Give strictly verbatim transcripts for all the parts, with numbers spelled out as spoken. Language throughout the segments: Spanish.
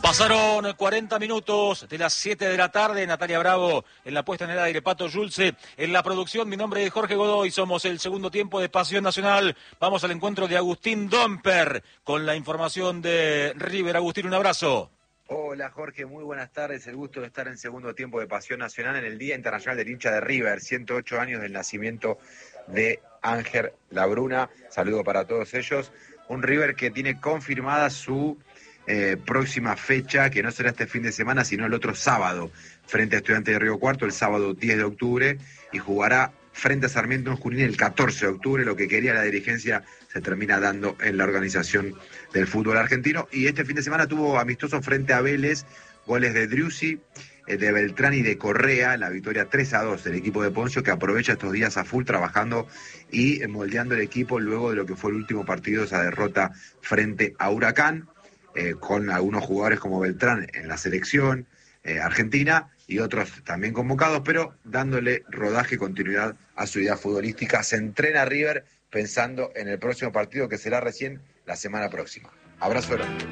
Pasaron cuarenta minutos de las siete de la tarde. Natalia Bravo en la puesta en el aire, Pato Yulce en la producción. Mi nombre es Jorge Godoy, somos el segundo tiempo de Pasión Nacional. Vamos al encuentro de Agustín Domper con la información de River. Agustín, un abrazo. Hola Jorge, muy buenas tardes. El gusto de estar en segundo tiempo de Pasión Nacional en el Día Internacional del Hincha de River. ciento ocho años del nacimiento de Ángel Labruna. Saludo para todos ellos. Un River que tiene confirmada su eh, próxima fecha, que no será este fin de semana, sino el otro sábado, frente a Estudiantes de Río Cuarto, el sábado diez de octubre, y jugará frente a Sarmiento en Junín el catorce de octubre. Lo que quería la dirigencia se termina dando en la organización del fútbol argentino. Y este fin de semana tuvo amistoso frente a Vélez, goles de Driussi, de Beltrán y de Correa, la victoria tres a dos del equipo de Poncio, que aprovecha estos días a full trabajando y moldeando el equipo luego de lo que fue el último partido, esa derrota frente a Huracán, eh, con algunos jugadores como Beltrán en la selección eh, argentina y otros también convocados, pero dándole rodaje y continuidad a su idea futbolística. Se entrena River pensando en el próximo partido, que será recién la semana próxima. Abrazo grande.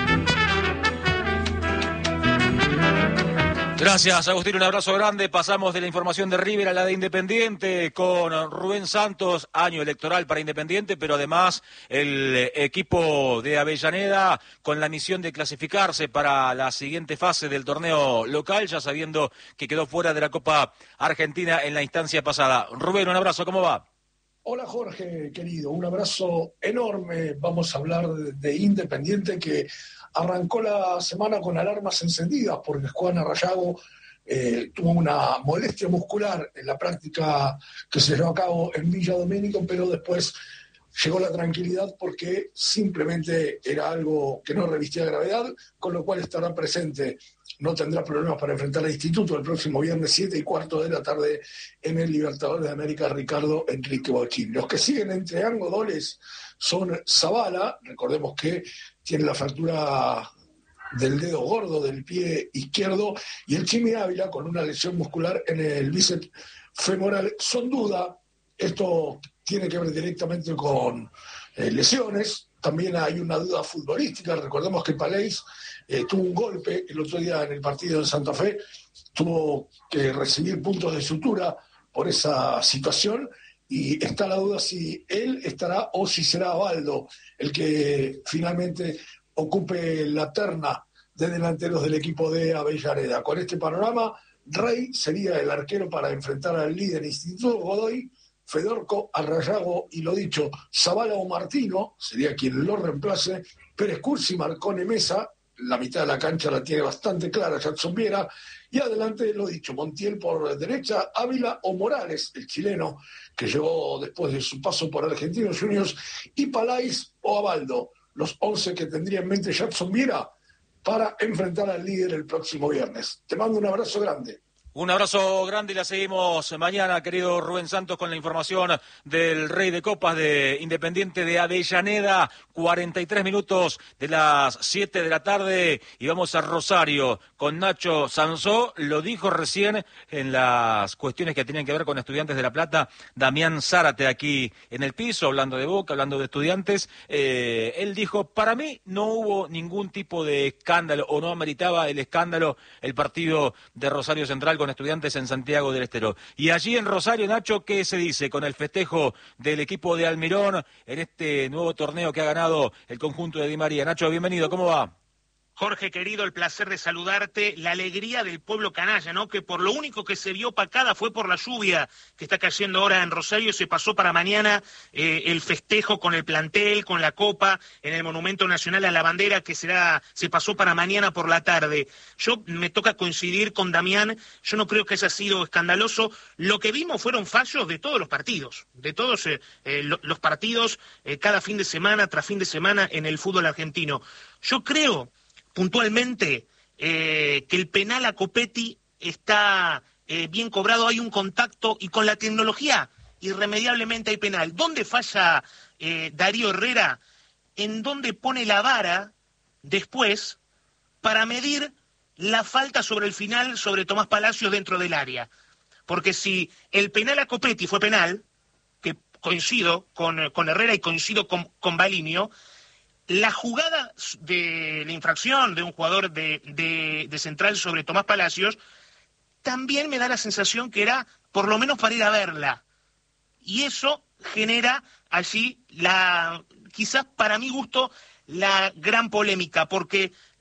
Gracias, Agustín, un abrazo grande. Pasamos de la información de River a la de Independiente con Rubén Santos, año electoral para Independiente, pero además el equipo de Avellaneda con la misión de clasificarse para la siguiente fase del torneo local, ya sabiendo que quedó fuera de la Copa Argentina en la instancia pasada. Rubén, un abrazo, ¿cómo va? Hola Jorge, querido, un abrazo enorme. Vamos a hablar de, de Independiente, que arrancó la semana con alarmas encendidas porque Juan Arrayago eh, tuvo una molestia muscular en la práctica que se llevó a cabo en Villa Domínico, pero después llegó la tranquilidad porque simplemente era algo que no revestía gravedad, con lo cual estará presente. No tendrá problemas para enfrentar al Instituto el próximo viernes siete y cuarto de la tarde en el Libertadores de América Ricardo Enrique Bochín. Los que siguen entregando goles son Zavala, recordemos que tiene la fractura del dedo gordo del pie izquierdo, y el Chimi Ávila con una lesión muscular en el bíceps femoral. Son duda, esto tiene que ver directamente con eh, lesiones. También hay una duda futbolística. Recordemos que Palés eh, tuvo un golpe el otro día en el partido de Santa Fe, tuvo que recibir puntos de sutura por esa situación, y está la duda si él estará o si será Baldo el que finalmente ocupe la terna de delanteros del equipo de Avellaneda. Con este panorama, Rey sería el arquero para enfrentar al líder Instituto Godoy. Fedorco, Arrayago y, lo dicho, Zavala o Martino sería quien lo reemplace. Pérez Cursi, Marcone, Mesa, la mitad de la cancha la tiene bastante clara Jackson Viera, y adelante, lo dicho, Montiel por derecha, Ávila o Morales, el chileno que llegó después de su paso por Argentinos Juniors, y Palais o Abaldo, los once que tendría en mente Jackson Viera para enfrentar al líder el próximo viernes. Te mando un abrazo grande. Un abrazo grande y la seguimos mañana, querido Rubén Santos, con la información del Rey de Copas de Independiente de Avellaneda. cuarenta y tres minutos de las siete de la tarde y vamos a Rosario con Nacho Sansó. Lo dijo recién en las cuestiones que tenían que ver con Estudiantes de La Plata Damián Zárate aquí en el piso, hablando de Boca, hablando de Estudiantes. Eh, él dijo, para mí no hubo ningún tipo de escándalo o no ameritaba el escándalo el partido de Rosario Central con Estudiantes en Santiago del Estero. Y allí en Rosario, Nacho, ¿qué se dice con el festejo del equipo de Almirón en este nuevo torneo que ha ganado el conjunto de Di María? Nacho, bienvenido, ¿cómo va? Jorge, querido, el placer de saludarte, la alegría del pueblo canalla, ¿no? Que por lo único que se vio opacada fue por la lluvia que está cayendo ahora en Rosario. Se pasó para mañana eh, el festejo con el plantel, con la copa, en el Monumento Nacional a la Bandera, que será, se pasó para mañana por la tarde. Yo me toca coincidir con Damián, yo no creo que haya sido escandaloso. Lo que vimos fueron fallos de todos los partidos, de todos eh, eh, los partidos, eh, cada fin de semana tras fin de semana en el fútbol argentino. Yo creo puntualmente eh, que el penal a Copetti está eh, bien cobrado, hay un contacto y con la tecnología irremediablemente hay penal. ¿Dónde falla eh, Darío Herrera? En dónde pone la vara después para medir la falta sobre el final sobre Tomás Palacios dentro del área. Porque si el penal a Copetti fue penal, que coincido con, con Herrera y coincido con, con Balinio, La jugada de la infracción de un jugador de, de, de Central sobre Tomás Palacios también me da la sensación que era por lo menos para ir a verla. Y eso genera allí, la, quizás para mi gusto, la gran polémica, porque